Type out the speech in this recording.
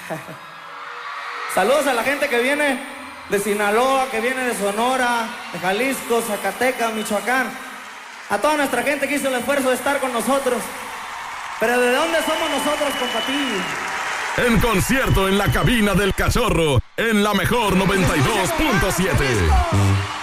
Saludos a la gente que viene de Sinaloa, que viene de Sonora, de Jalisco, Zacatecas, Michoacán. A toda nuestra gente que hizo el esfuerzo de estar con nosotros. Pero ¿de dónde somos nosotros, compadre? En concierto en la cabina del Cachorro, en la mejor 92.7.